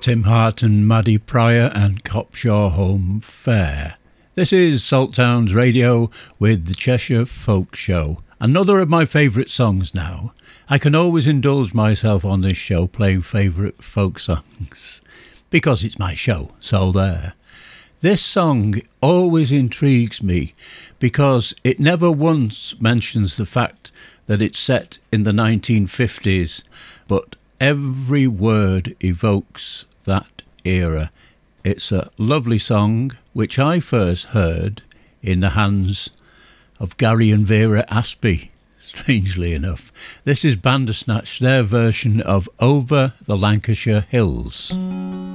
Tim Hart and Maddie Pryor and Copshaw Home Fair. This is Salttown's Radio with the Cheshire Folk Show. Another of my favourite songs now. I can always indulge myself on this show playing favourite folk songs because it's my show, so there. This song always intrigues me because it never once mentions the fact that it's set in the 1950s, but every word evokes that era. It's a lovely song which I first heard in the hands of Gary and Vera Aspie, strangely enough. This is Bandersnatch, their version of Over the Lancashire Hills.